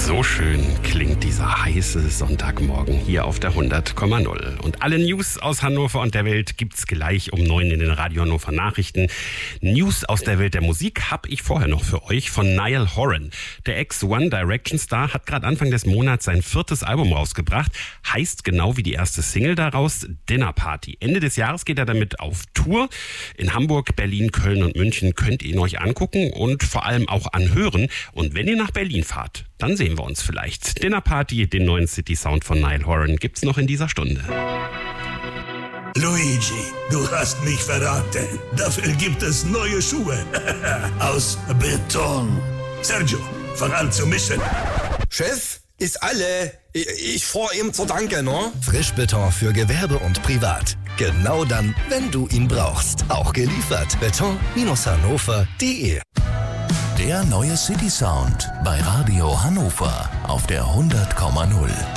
So schön klingt dieser heiße Sonntagmorgen hier auf der 100,0. Und alle News aus Hannover und der Welt gibt's gleich um 9 in den Radio Hannover Nachrichten. News aus der Welt der Musik habe ich vorher noch für euch von Niall Horan. Der Ex-One Direction Star hat gerade Anfang des Monats sein 4. Album rausgebracht. Heißt genau wie die erste Single daraus, Dinner Party. Ende des Jahres geht er damit auf Tour. In Hamburg, Berlin, Köln und München könnt ihr ihn euch angucken und vor allem auch anhören. Und wenn ihr nach Berlin fahrt, dann sehen wir uns vielleicht. Dinner Party, den neuen City-Sound von Niall Horan, gibt's noch in dieser Stunde. Luigi, du hast mich verraten. Dafür gibt es neue Schuhe. Aus Beton. Sergio, fang an zu mischen. Chef, ist alle. Ich fahr ihm zu Danke, ne? Frischbeton für Gewerbe und Privat. Genau dann, wenn du ihn brauchst. Auch geliefert. Beton-hannover.de. Der neue City Sound bei Radio Hannover auf der 100,0.